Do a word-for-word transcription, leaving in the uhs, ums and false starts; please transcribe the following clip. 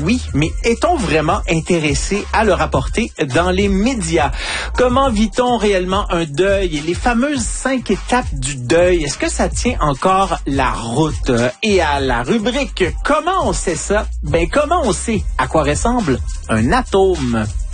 oui, mais est-on vraiment intéressé à le rapporter dans les médias? Comment vit-on réellement un deuil? Les fameuses cinq étapes du deuil, est-ce que ça tient encore la route? Et à la rubrique « Comment on sait ça? » Ben comment on sait à quoi ressemble un atome?